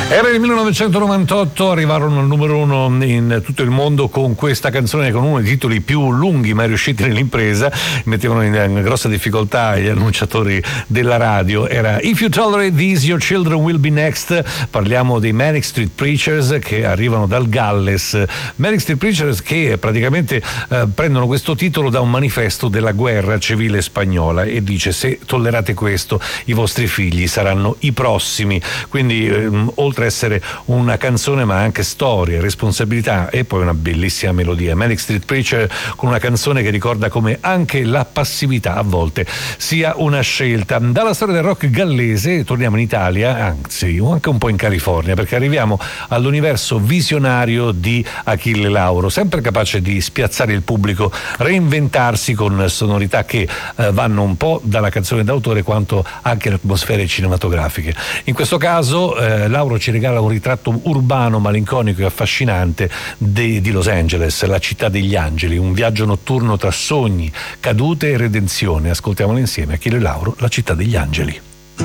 Era il 1998, arrivarono al numero 1 in tutto il mondo con questa canzone, con uno dei titoli più lunghi mai riusciti nell'impresa. Mettevano in grossa difficoltà gli annunciatori della radio. Era If You Tolerate This, Your Children Will Be Next. Parliamo dei Manic Street Preachers che arrivano dal Galles. Manic Street Preachers che praticamente prendono questo titolo da un manifesto della guerra civile spagnola e dice: se tollerate questo, i vostri figli saranno i prossimi. Quindi oltre a essere una canzone ma anche storia, responsabilità e poi una bellissima melodia. Manic Street Preacher con una canzone che ricorda come anche la passività a volte sia una scelta. Dalla storia del rock gallese torniamo in Italia, anzi anche un po' in California, perché arriviamo all'universo visionario di Achille Lauro, sempre capace di spiazzare il pubblico, reinventarsi con sonorità che vanno un po' dalla canzone d'autore quanto anche le atmosfere cinematografiche. In questo caso Lauro ci regala un ritratto urbano, malinconico e affascinante di Los Angeles, la città degli angeli, un viaggio notturno tra sogni, cadute e redenzione. Ascoltiamolo insieme, Achille Lauro, La città degli angeli.